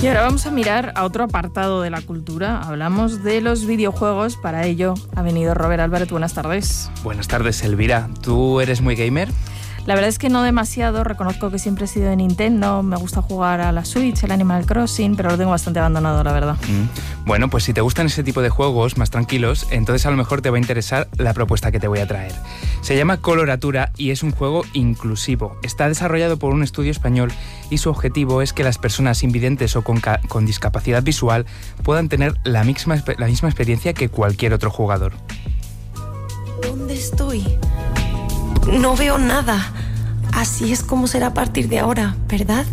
Y ahora vamos a mirar a otro apartado de la cultura. Hablamos de los videojuegos. Para ello ha venido Robert Álvarez. Buenas tardes. Buenas tardes, Elvira. ¿Tú eres muy gamer? La verdad es que no demasiado. Reconozco que siempre he sido de Nintendo. Me gusta jugar a la Switch, el Animal Crossing, pero lo tengo bastante abandonado, la verdad. Bueno, pues si te gustan ese tipo de juegos más tranquilos, entonces a lo mejor te va a interesar la propuesta que te voy a traer. Se llama Coloratura y es un juego inclusivo. Está desarrollado por un estudio español y su objetivo es que las personas invidentes o con discapacidad visual puedan tener la misma experiencia que cualquier otro jugador. ¿Dónde estoy? No veo nada. Así es como será a partir de ahora, ¿verdad?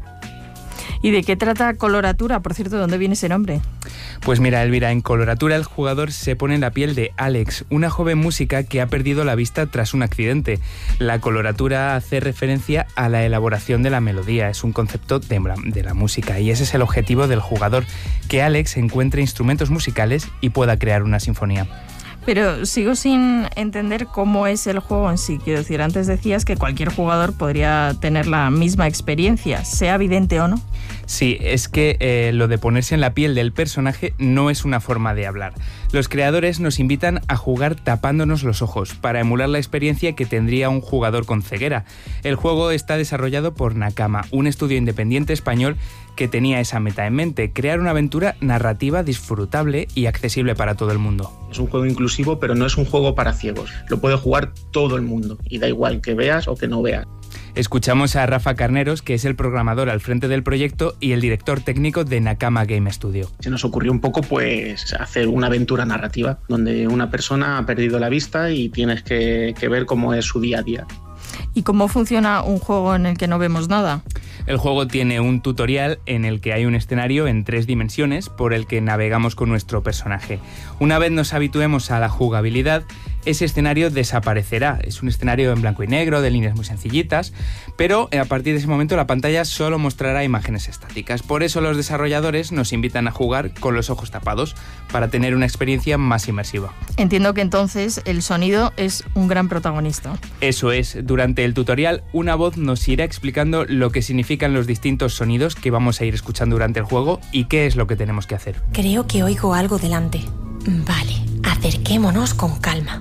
¿Y de qué trata Coloratura? Por cierto, ¿de dónde viene ese nombre? Pues mira, Elvira, en Coloratura el jugador se pone en la piel de Alex, una joven música que ha perdido la vista tras un accidente. La coloratura hace referencia a la elaboración de la melodía, es un concepto de la música y ese es el objetivo del jugador, que Alex encuentre instrumentos musicales y pueda crear una sinfonía. Pero sigo sin entender cómo es el juego en sí. Quiero decir, antes decías que cualquier jugador podría tener la misma experiencia, sea evidente o no. Sí, es que lo de ponerse en la piel del personaje no es una forma de hablar. Los creadores nos invitan a jugar tapándonos los ojos para emular la experiencia que tendría un jugador con ceguera. El juego está desarrollado por Nakama, un estudio independiente español que tenía esa meta en mente, crear una aventura narrativa disfrutable y accesible para todo el mundo. Es un juego inclusivo, pero no es un juego para ciegos. Lo puede jugar todo el mundo y da igual que veas o que no veas. Escuchamos a Rafa Carneros, que es el programador al frente del proyecto y el director técnico de Nakama Game Studio. Se nos ocurrió un poco pues hacer una aventura narrativa donde una persona ha perdido la vista y tienes que ver cómo es su día a día. ¿Y cómo funciona un juego en el que no vemos nada? El juego tiene un tutorial en el que hay un escenario en 3 dimensiones por el que navegamos con nuestro personaje. Una vez nos habituemos a la jugabilidad, ese escenario desaparecerá. Es un escenario en blanco y negro, de líneas muy sencillitas, pero a partir de ese momento la pantalla solo mostrará imágenes estáticas. Por eso los desarrolladores nos invitan a jugar con los ojos tapados, para tener una experiencia más inmersiva. Entiendo que entonces el sonido es un gran protagonista. Eso es. Durante el tutorial, una voz nos irá explicando lo que significan los distintos sonidos que vamos a ir escuchando durante el juego y qué es lo que tenemos que hacer. Creo que oigo algo delante. Vale, acerquémonos con calma.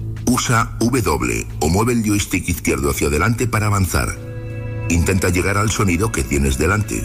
Usa W o mueve el joystick izquierdo hacia adelante para avanzar. Intenta llegar al sonido que tienes delante.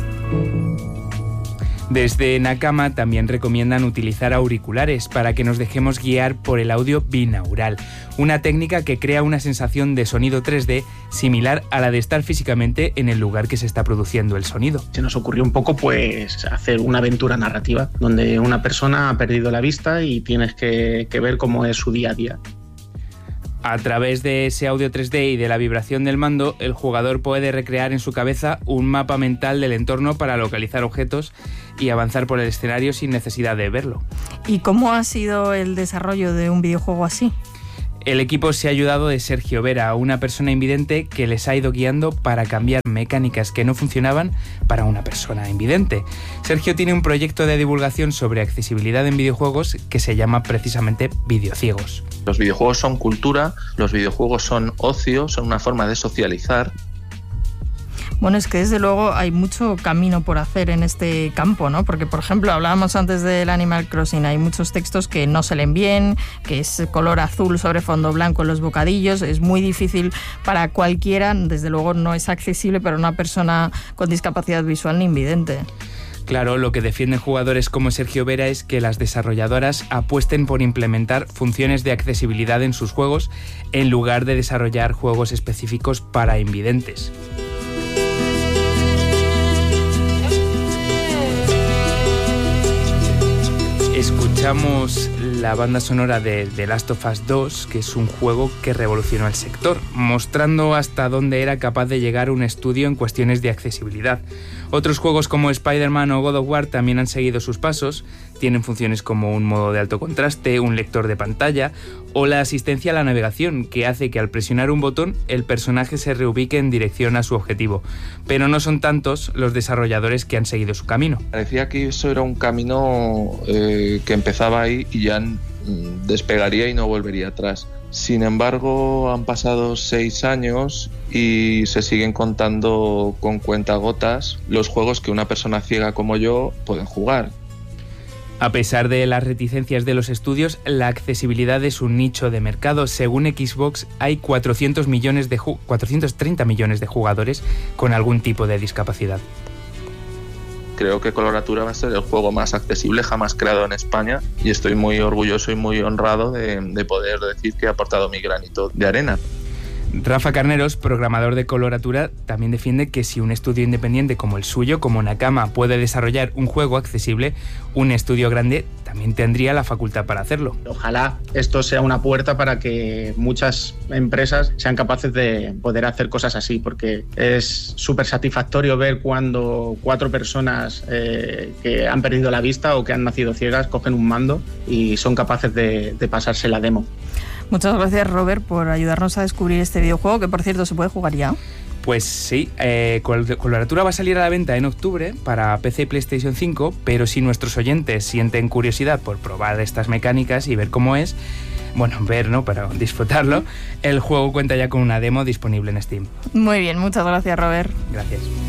Desde Nakama también recomiendan utilizar auriculares para que nos dejemos guiar por el audio binaural, una técnica que crea una sensación de sonido 3D similar a la de estar físicamente en el lugar que se está produciendo el sonido. Se nos ocurrió un poco pues hacer una aventura narrativa donde una persona ha perdido la vista y tienes que ver cómo es su día a día. A través de ese audio 3D y de la vibración del mando, el jugador puede recrear en su cabeza un mapa mental del entorno para localizar objetos y avanzar por el escenario sin necesidad de verlo. ¿Y cómo ha sido el desarrollo de un videojuego así? El equipo se ha ayudado de Sergio Vera, una persona invidente que les ha ido guiando para cambiar mecánicas que no funcionaban para una persona invidente. Sergio tiene un proyecto de divulgación sobre accesibilidad en videojuegos que se llama precisamente Videociegos. Los videojuegos son cultura, los videojuegos son ocio, son una forma de socializar. Bueno, es que desde luego hay mucho camino por hacer en este campo, ¿no? Porque, por ejemplo, hablábamos antes del Animal Crossing, hay muchos textos que no se leen bien, que es color azul sobre fondo blanco en los bocadillos, es muy difícil para cualquiera, desde luego no es accesible para una persona con discapacidad visual ni invidente. Claro, lo que defienden jugadores como Sergio Vera es que las desarrolladoras apuesten por implementar funciones de accesibilidad en sus juegos en lugar de desarrollar juegos específicos para invidentes. Escuchamos la banda sonora de The Last of Us 2, que es un juego que revolucionó el sector, mostrando hasta dónde era capaz de llegar un estudio en cuestiones de accesibilidad. Otros juegos como Spider-Man o God of War también han seguido sus pasos, tienen funciones como un modo de alto contraste, un lector de pantalla o la asistencia a la navegación, que hace que al presionar un botón el personaje se reubique en dirección a su objetivo. Pero no son tantos los desarrolladores que han seguido su camino. Parecía que eso era un camino que empezaba ahí y ya despegaría y no volvería atrás. Sin embargo, han pasado 6 años y se siguen contando con cuentagotas los juegos que una persona ciega como yo pueden jugar. A pesar de las reticencias de los estudios, la accesibilidad es un nicho de mercado. Según Xbox, hay 430 millones de jugadores con algún tipo de discapacidad. Creo que Coloratura va a ser el juego más accesible jamás creado en España y estoy muy orgulloso y muy honrado de poder decir que he aportado mi granito de arena. Rafa Carneros, programador de Coloratura, también defiende que si un estudio independiente como el suyo, como Nakama, puede desarrollar un juego accesible, un estudio grande también tendría la facultad para hacerlo. Ojalá esto sea una puerta para que muchas empresas sean capaces de poder hacer cosas así, porque es súper satisfactorio ver cuando 4 personas que han perdido la vista o que han nacido ciegas cogen un mando y son capaces de pasarse la demo. Muchas gracias, Robert, por ayudarnos a descubrir este videojuego, que por cierto se puede jugar ya. Pues sí, Coloratura va a salir a la venta en octubre para PC y PlayStation 5, pero si nuestros oyentes sienten curiosidad por probar estas mecánicas y ver cómo es, bueno, ver, ¿no?, para disfrutarlo, el juego cuenta ya con una demo disponible en Steam. Muy bien, muchas gracias, Robert. Gracias.